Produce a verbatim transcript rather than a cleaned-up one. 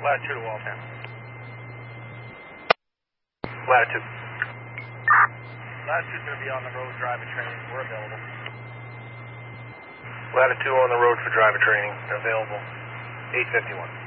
Latitude to Waltham. Latitude. Latitude's going to be on the road driver training. We're available. Latitude on the road for driver training. Available. eight fifty-one.